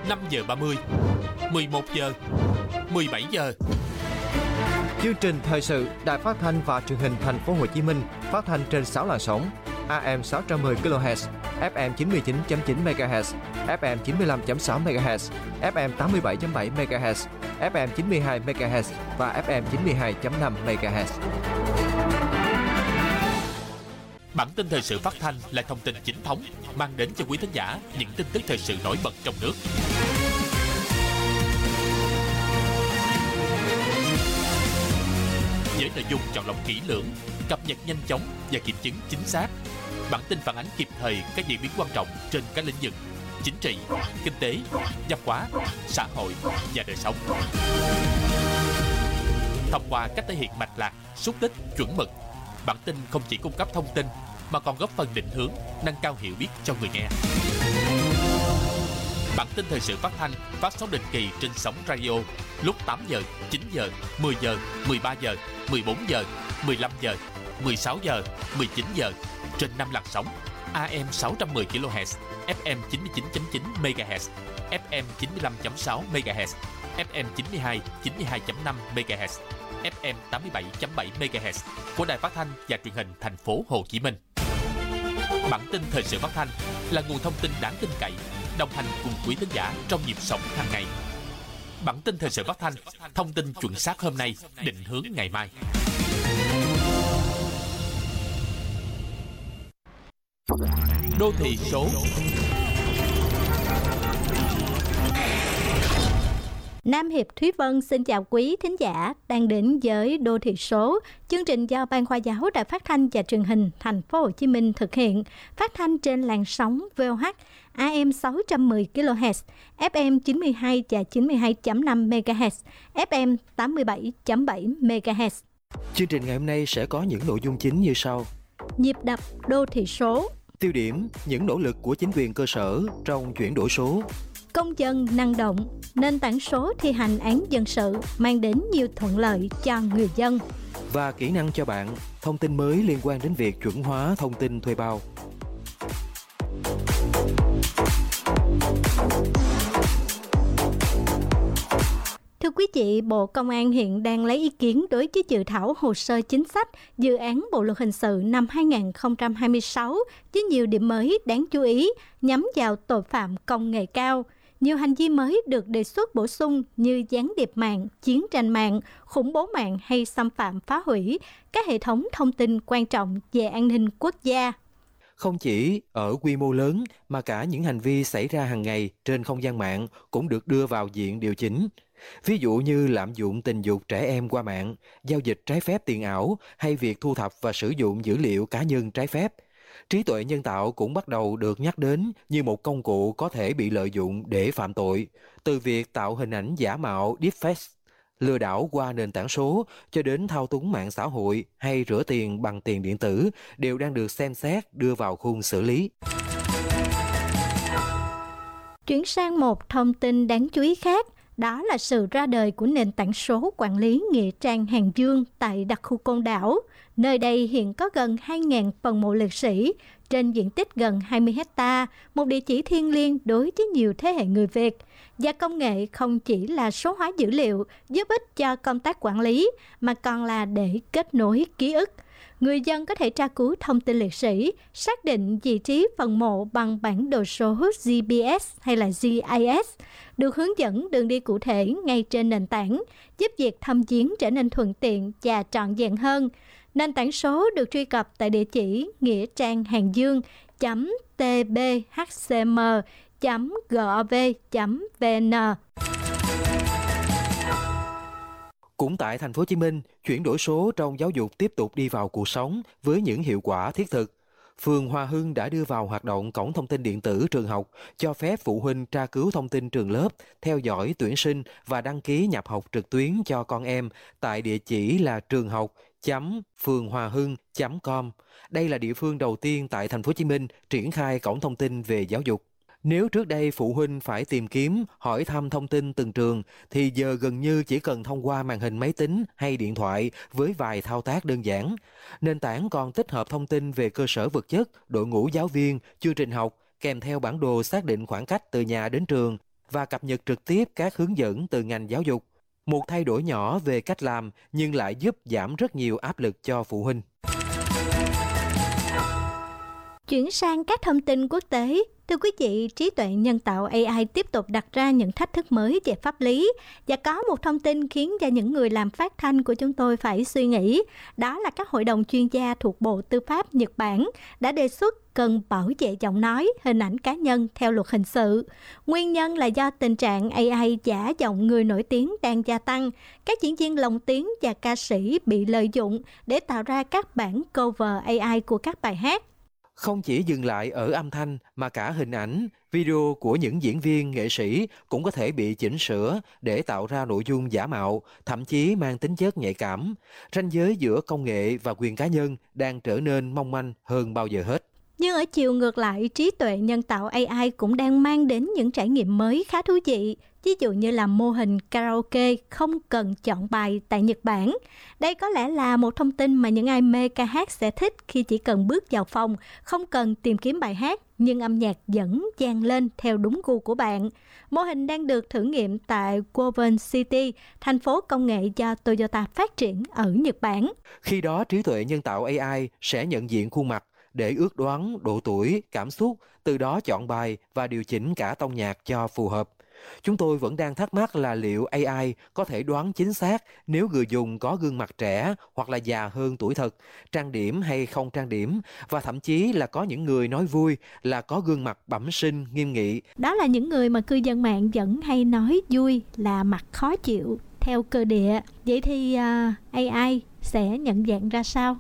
5 giờ 30, 11 giờ, 17 giờ. Chương trình thời sự Đài Phát thanh và Truyền hình Thành phố Hồ Chí Minh phát thanh trên 6 làn sóng: AM 610 kHz, FM 99.9 MHz, FM 95.6 MHz, FM 87.7 MHz, FM 92 MHz và FM 92.5 MHz. Bản tin thời sự phát thanh là thông tin chính thống, mang đến cho quý thính giả những tin tức thời sự nổi bật trong nước. Với nội dung chọn lọc kỹ lưỡng, cập nhật nhanh chóng và kiểm chứng chính xác. Bản tin phản ánh kịp thời các diễn biến quan trọng trên các lĩnh vực chính trị, kinh tế, văn hóa, xã hội và đời sống. Thông qua cách thể hiện mạch lạc, xúc tích, chuẩn mực, bản tin không chỉ cung cấp thông tin mà còn góp phần định hướng, nâng cao hiểu biết cho người nghe. Bản tin thời sự phát thanh phát sóng định kỳ trên sóng radio lúc 8 giờ, 9 giờ, 10 giờ, 13 giờ, 14 giờ, 15 giờ, 16 giờ, 19 giờ trên 5 làn sóng: AM 610 kHz, FM 99.9 MHz, FM 95.6 MHz, FM 92, 92.5 MHz, FM 87.7 MHz của Đài Phát thanh và Truyền hình Thành phố Hồ Chí Minh. Bản tin thời sự phát thanh là nguồn thông tin đáng tin cậy, đồng hành cùng quý thính giả trong nhịp sống hàng ngày. Bản tin thời sự phát thanh, thông tin chuẩn xác hôm nay, định hướng ngày mai. Đô thị số. Nam Hiệp Thúy Vân xin chào quý thính giả đang đến với Đô thị số, chương trình do Ban Khoa giáo Đài Phát thanh và Truyền hình Thành phố Hồ Chí Minh thực hiện, phát thanh trên làn sóng VOH AM 610 kHz, FM 92 và 92.5 MHz, FM 87.7 MHz. Chương trình ngày hôm nay sẽ có những nội dung chính như sau: Nhịp đập đô thị số, tiêu điểm những nỗ lực của chính quyền cơ sở trong chuyển đổi số, công dân năng động, nền tảng số thi hành án dân sự mang đến nhiều thuận lợi cho người dân. Và kỹ năng cho bạn, thông tin mới liên quan đến việc chuẩn hóa thông tin thuê bao. Thưa quý vị, Bộ Công an hiện đang lấy ý kiến đối với dự thảo hồ sơ chính sách dự án Bộ luật hình sự năm 2026 với nhiều điểm mới đáng chú ý nhắm vào tội phạm công nghệ cao. Nhiều hành vi mới được đề xuất bổ sung như gián điệp mạng, chiến tranh mạng, khủng bố mạng hay xâm phạm phá hủy các hệ thống thông tin quan trọng về an ninh quốc gia. Không chỉ ở quy mô lớn mà cả những hành vi xảy ra hàng ngày trên không gian mạng cũng được đưa vào diện điều chỉnh. Ví dụ như lạm dụng tình dục trẻ em qua mạng, giao dịch trái phép tiền ảo hay việc thu thập và sử dụng dữ liệu cá nhân trái phép. Trí tuệ nhân tạo cũng bắt đầu được nhắc đến như một công cụ có thể bị lợi dụng để phạm tội, từ việc tạo hình ảnh giả mạo deepfake, lừa đảo qua nền tảng số cho đến thao túng mạng xã hội hay rửa tiền bằng tiền điện tử đều đang được xem xét đưa vào khung xử lý. Chuyển sang một thông tin đáng chú ý khác, đó là sự ra đời của nền tảng số quản lý nghĩa trang Hàng Dương tại đặc khu Côn Đảo. Nơi đây hiện có gần 2.000 phần mộ liệt sĩ trên diện tích gần 20 hectare, một địa chỉ thiêng liêng đối với nhiều thế hệ người Việt. Và công nghệ không chỉ là số hóa dữ liệu giúp ích cho công tác quản lý, mà còn là để kết nối ký ức. Người dân có thể tra cứu thông tin liệt sĩ, xác định vị trí phần mộ bằng bản đồ số GPS hay là GIS, được hướng dẫn đường đi cụ thể ngay trên nền tảng, giúp việc thăm viếng trở nên thuận tiện và trọn vẹn hơn. Nền tảng số được truy cập tại địa chỉ nghĩa trang hàng dương.tbhcm.gov.vn. Cũng tại thành phố Hồ Chí Minh, chuyển đổi số trong giáo dục tiếp tục đi vào cuộc sống với những hiệu quả thiết thực. Phường Hòa Hưng đã đưa vào hoạt động cổng thông tin điện tử trường học, cho phép phụ huynh tra cứu thông tin trường lớp, theo dõi tuyển sinh và đăng ký nhập học trực tuyến cho con em tại địa chỉ là trường học.phường-hòa-hưng.com. Đây là địa phương đầu tiên tại thành phố Hồ Chí Minh triển khai cổng thông tin về giáo dục. Nếu trước đây phụ huynh phải tìm kiếm, hỏi thăm thông tin từng trường, thì giờ gần như chỉ cần thông qua màn hình máy tính hay điện thoại với vài thao tác đơn giản. Nền tảng còn tích hợp thông tin về cơ sở vật chất, đội ngũ giáo viên, chương trình học, kèm theo bản đồ xác định khoảng cách từ nhà đến trường và cập nhật trực tiếp các hướng dẫn từ ngành giáo dục. Một thay đổi nhỏ về cách làm nhưng lại giúp giảm rất nhiều áp lực cho phụ huynh. Chuyển sang các thông tin quốc tế. Thưa quý vị, trí tuệ nhân tạo AI tiếp tục đặt ra những thách thức mới về pháp lý. Và có một thông tin khiến cho những người làm phát thanh của chúng tôi phải suy nghĩ. Đó là các hội đồng chuyên gia thuộc Bộ Tư pháp Nhật Bản đã đề xuất cần bảo vệ giọng nói, hình ảnh cá nhân theo luật hình sự. Nguyên nhân là do tình trạng AI giả giọng người nổi tiếng đang gia tăng. Các diễn viên lồng tiếng và ca sĩ bị lợi dụng để tạo ra các bản cover AI của các bài hát. Không chỉ dừng lại ở âm thanh mà cả hình ảnh, video của những diễn viên, nghệ sĩ cũng có thể bị chỉnh sửa để tạo ra nội dung giả mạo, thậm chí mang tính chất nhạy cảm. Ranh giới giữa công nghệ và quyền cá nhân đang trở nên mong manh hơn bao giờ hết. Nhưng ở chiều ngược lại, trí tuệ nhân tạo AI cũng đang mang đến những trải nghiệm mới khá thú vị. Ví dụ như là mô hình karaoke không cần chọn bài tại Nhật Bản. Đây có lẽ là một thông tin mà những ai mê ca hát sẽ thích khi chỉ cần bước vào phòng, không cần tìm kiếm bài hát, nhưng âm nhạc vẫn vang lên theo đúng gu của bạn. Mô hình đang được thử nghiệm tại Woven City, thành phố công nghệ do Toyota phát triển ở Nhật Bản. Khi đó, trí tuệ nhân tạo AI sẽ nhận diện khuôn mặt để ước đoán độ tuổi, cảm xúc, từ đó chọn bài và điều chỉnh cả tông nhạc cho phù hợp. Chúng tôi vẫn đang thắc mắc là liệu AI có thể đoán chính xác nếu người dùng có gương mặt trẻ hoặc là già hơn tuổi thật, trang điểm hay không trang điểm, và thậm chí là có những người nói vui là có gương mặt bẩm sinh, nghiêm nghị. Đó là những người mà cư dân mạng vẫn hay nói vui là mặt khó chịu theo cơ địa. Vậy thì AI sẽ nhận dạng ra sao?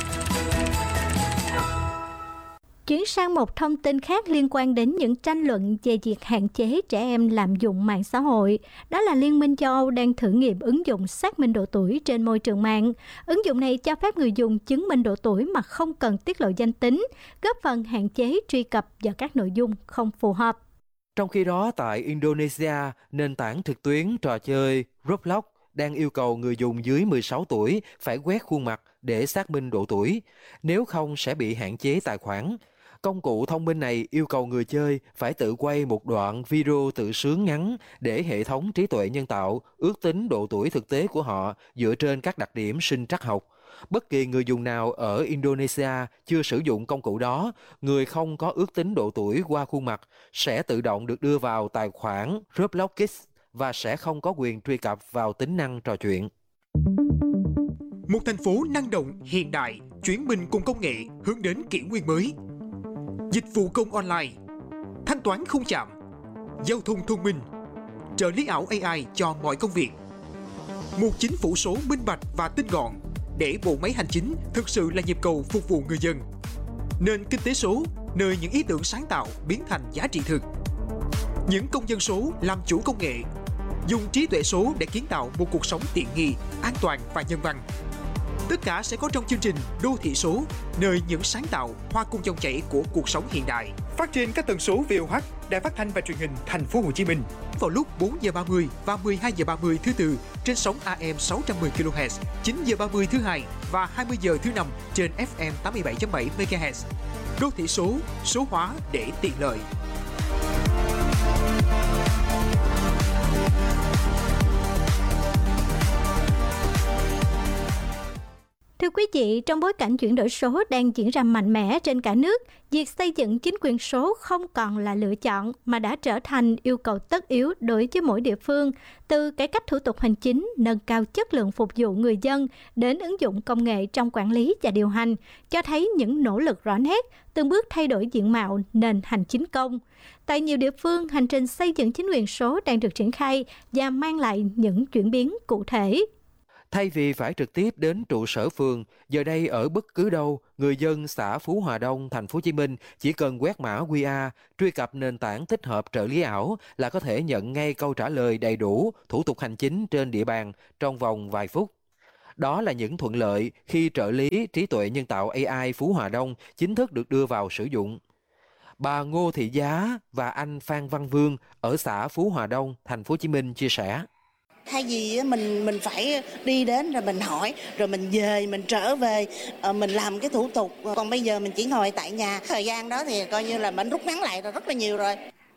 Chuyển sang một thông tin khác liên quan đến những tranh luận về việc hạn chế trẻ em lạm dụng mạng xã hội. Đó là Liên minh châu Âu đang thử nghiệm ứng dụng xác minh độ tuổi trên môi trường mạng. Ứng dụng này cho phép người dùng chứng minh độ tuổi mà không cần tiết lộ danh tính, góp phần hạn chế truy cập vào các nội dung không phù hợp. Trong khi đó, tại Indonesia, nền tảng trực tuyến trò chơi Roblox đang yêu cầu người dùng dưới 16 tuổi phải quét khuôn mặt để xác minh độ tuổi, nếu không sẽ bị hạn chế tài khoản. Công cụ thông minh này yêu cầu người chơi phải tự quay một đoạn video tự sướng ngắn để hệ thống trí tuệ nhân tạo ước tính độ tuổi thực tế của họ dựa trên các đặc điểm sinh trắc học. Bất kỳ người dùng nào ở Indonesia chưa sử dụng công cụ đó, người không có ước tính độ tuổi qua khuôn mặt sẽ tự động được đưa vào tài khoản Roblox Kids và sẽ không có quyền truy cập vào tính năng trò chuyện. Một thành phố năng động, hiện đại, chuyển mình cùng công nghệ hướng đến kỷ nguyên mới. Dịch vụ công online, thanh toán không chạm, giao thông thông minh, trợ lý ảo AI cho mọi công việc. Một chính phủ số minh bạch và tinh gọn để bộ máy hành chính thực sự là nhịp cầu phục vụ người dân. Nền kinh tế số, nơi những ý tưởng sáng tạo biến thành giá trị thực. Những công dân số làm chủ công nghệ, dùng trí tuệ số để kiến tạo một cuộc sống tiện nghi, an toàn và nhân văn. Tất cả sẽ có trong chương trình Đô thị số, nơi những sáng tạo hòa cùng dòng chảy của cuộc sống hiện đại. Phát trên các tần số VOH, Đài Phát thanh và Truyền hình Thành phố Hồ Chí Minh vào lúc 4 giờ 30 và 12 giờ 30 thứ Tư trên sóng AM 610 kHz, 9 giờ 30 thứ Hai và 20 giờ thứ Năm trên FM 87.7 MHz. Đô thị số, số hóa để tiện lợi. Thưa quý vị, trong bối cảnh chuyển đổi số đang diễn ra mạnh mẽ trên cả nước, việc xây dựng chính quyền số không còn là lựa chọn mà đã trở thành yêu cầu tất yếu đối với mỗi địa phương, từ cải cách thủ tục hành chính, nâng cao chất lượng phục vụ người dân đến ứng dụng công nghệ trong quản lý và điều hành, cho thấy những nỗ lực rõ nét, từng bước thay đổi diện mạo nền hành chính công. Tại nhiều địa phương, hành trình xây dựng chính quyền số đang được triển khai và mang lại những chuyển biến cụ thể. Thay vì phải trực tiếp đến trụ sở phường, giờ đây ở bất cứ đâu, người dân xã Phú Hòa Đông, Thành phố Hồ Chí Minh chỉ cần quét mã QR, truy cập nền tảng tích hợp trợ lý ảo là có thể nhận ngay câu trả lời đầy đủ thủ tục hành chính trên địa bàn trong vòng vài phút. Đó là những thuận lợi khi trợ lý trí tuệ nhân tạo AI Phú Hòa Đông chính thức được đưa vào sử dụng. Bà Ngô Thị Giá và anh Phan Văn Vương ở xã Phú Hòa Đông, Thành phố Hồ Chí Minh chia sẻ. Thay vì mình phải đi đến rồi mình hỏi, rồi mình về, mình trở về, mình làm cái thủ tục. Còn bây giờ mình chỉ ngồi tại nhà. Thời gian đó thì coi như là mình rút ngắn lại rồi rất là nhiều rồi.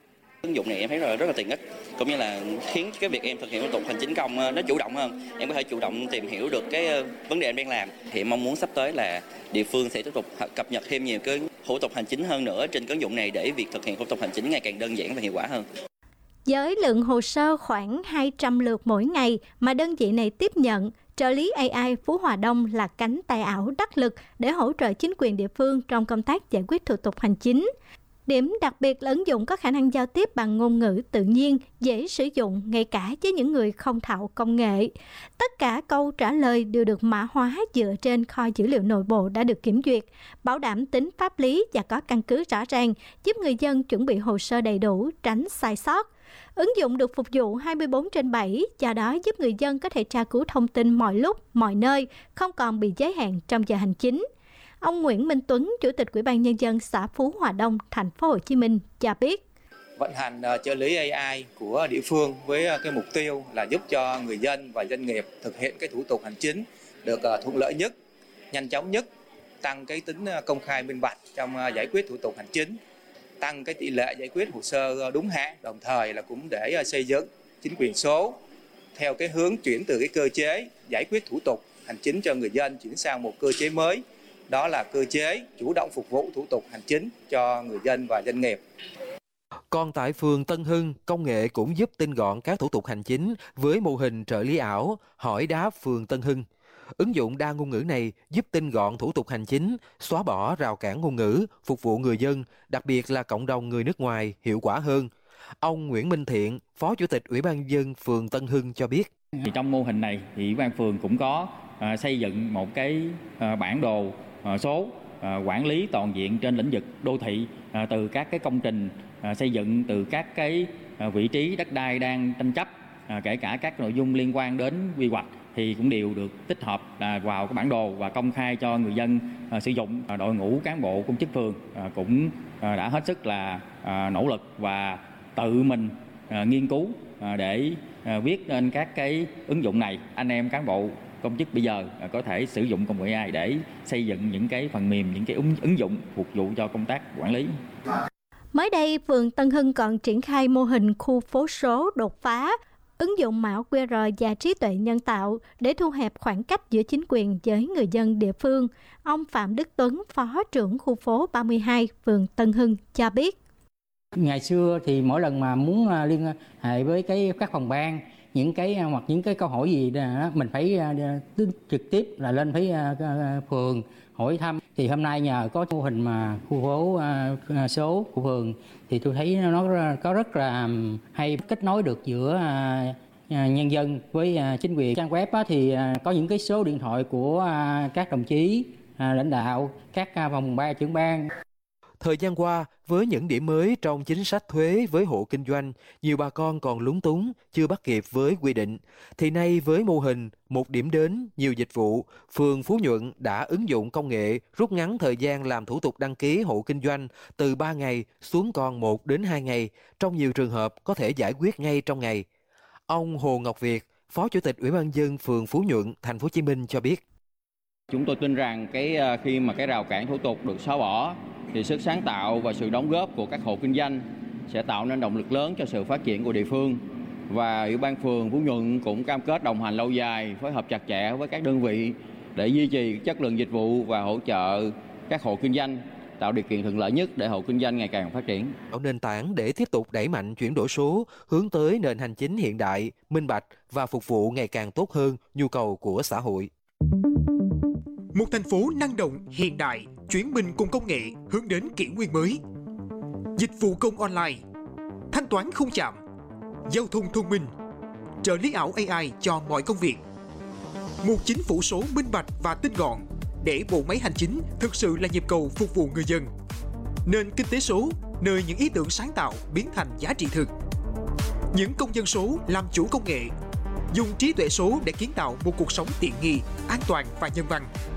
Ứng dụng này em thấy rất là tiện ích, cũng như là khiến cái việc em thực hiện thủ tục hành chính công nó chủ động hơn. Em có thể chủ động tìm hiểu được cái vấn đề em đang làm. Thì mong muốn sắp tới là địa phương sẽ tiếp tục cập nhật thêm nhiều cái thủ tục hành chính hơn nữa trên cái ứng dụng này để việc thực hiện thủ tục hành chính ngày càng đơn giản và hiệu quả hơn. Với lượng hồ sơ khoảng 200 lượt mỗi ngày mà đơn vị này tiếp nhận, trợ lý AI Phú Hòa Đông là cánh tay ảo đắc lực để hỗ trợ chính quyền địa phương trong công tác giải quyết thủ tục hành chính. Điểm đặc biệt là ứng dụng có khả năng giao tiếp bằng ngôn ngữ tự nhiên, dễ sử dụng ngay cả với những người không thạo công nghệ. Tất cả câu trả lời đều được mã hóa dựa trên kho dữ liệu nội bộ đã được kiểm duyệt, bảo đảm tính pháp lý và có căn cứ rõ ràng, giúp người dân chuẩn bị hồ sơ đầy đủ, tránh sai sót. Ứng dụng được phục vụ 24/7, do đó giúp người dân có thể tra cứu thông tin mọi lúc, mọi nơi, không còn bị giới hạn trong giờ hành chính. Ông Nguyễn Minh Tuấn, Chủ tịch Ủy ban Nhân dân xã Phú Hòa Đông, thành phố Hồ Chí Minh cho biết. Vận hành trợ lý AI của địa phương với cái mục tiêu là giúp cho người dân và doanh nghiệp thực hiện cái thủ tục hành chính được thuận lợi nhất, nhanh chóng nhất, tăng cái tính công khai minh bạch trong giải quyết thủ tục hành chính, tăng cái tỷ lệ giải quyết hồ sơ đúng hạn, đồng thời là cũng để xây dựng chính quyền số theo cái hướng chuyển từ cái cơ chế giải quyết thủ tục hành chính cho người dân chuyển sang một cơ chế mới. Đó là cơ chế chủ động phục vụ thủ tục hành chính cho người dân và doanh nghiệp. Còn tại phường Tân Hưng, công nghệ cũng giúp tinh gọn các thủ tục hành chính với mô hình trợ lý ảo hỏi đáp phường Tân Hưng. Ứng dụng đa ngôn ngữ này giúp tinh gọn thủ tục hành chính, xóa bỏ rào cản ngôn ngữ, phục vụ người dân, đặc biệt là cộng đồng người nước ngoài hiệu quả hơn. Ông Nguyễn Minh Thiện, Phó Chủ tịch Ủy ban Nhân dân phường Tân Hưng cho biết. Trong mô hình này thì Ủy ban phường cũng có xây dựng một cái bản đồ số quản lý toàn diện trên lĩnh vực đô thị, từ các cái công trình xây dựng, từ các cái vị trí đất đai đang tranh chấp, kể cả các nội dung liên quan đến quy hoạch thì cũng đều được tích hợp vào cái bản đồ và công khai cho người dân sử dụng. Đội ngũ cán bộ công chức phường cũng đã hết sức là nỗ lực và tự mình nghiên cứu để viết lên các cái ứng dụng này. Anh em cán bộ công chức bây giờ có thể sử dụng công nghệ AI để xây dựng những cái phần mềm, những cái ứng dụng phục vụ cho công tác quản lý. Mới đây, phường Tân Hưng còn triển khai mô hình khu phố số đột phá, ứng dụng mã QR và trí tuệ nhân tạo để thu hẹp khoảng cách giữa chính quyền với người dân địa phương. Ông Phạm Đức Tuấn, Phó trưởng khu phố 32, phường Tân Hưng cho biết. Ngày xưa thì mỗi lần mà muốn liên hệ với các phòng ban, những cái câu hỏi gì đó, mình phải trực tiếp là lên với phường hỏi thăm. Thì hôm nay nhờ có mô hình mà khu phố số của phường thì tôi thấy nó có rất là hay, kết nối được giữa nhân dân với chính quyền. Trang web thì có những cái số điện thoại của các đồng chí lãnh đạo, các phòng ban, trưởng ban. Thời gian qua, với những điểm mới trong chính sách thuế với hộ kinh doanh, nhiều bà con còn lúng túng, chưa bắt kịp với quy định. Thì nay với mô hình một điểm đến, nhiều dịch vụ, phường Phú Nhuận đã ứng dụng công nghệ rút ngắn thời gian làm thủ tục đăng ký hộ kinh doanh từ 3 ngày xuống còn 1 đến 2 ngày, trong nhiều trường hợp có thể giải quyết ngay trong ngày. Ông Hồ Ngọc Việt, Phó Chủ tịch Ủy ban nhân dân phường Phú Nhuận, thành phố Hồ Chí Minh cho biết. Chúng tôi tin rằng khi mà cái rào cản thủ tục được xóa bỏ thì sức sáng tạo và sự đóng góp của các hộ kinh doanh sẽ tạo nên động lực lớn cho sự phát triển của địa phương. Và Ủy ban phường Phú Nhuận cũng cam kết đồng hành lâu dài, phối hợp chặt chẽ với các đơn vị để duy trì chất lượng dịch vụ và hỗ trợ các hộ kinh doanh, tạo điều kiện thuận lợi nhất để hộ kinh doanh ngày càng phát triển. Nền tảng để tiếp tục đẩy mạnh chuyển đổi số, hướng tới nền hành chính hiện đại, minh bạch và phục vụ ngày càng tốt hơn nhu cầu của xã hội. Một thành phố năng động, hiện đại, chuyển mình cùng công nghệ hướng đến kỷ nguyên mới. Dịch vụ công online, thanh toán không chạm, giao thông thông minh, trợ lý ảo AI cho mọi công việc. Một chính phủ số minh bạch và tinh gọn để bộ máy hành chính thực sự là nhịp cầu phục vụ người dân. Nền kinh tế số, nơi những ý tưởng sáng tạo biến thành giá trị thực. Những công dân số làm chủ công nghệ, dùng trí tuệ số để kiến tạo một cuộc sống tiện nghi, an toàn và nhân văn.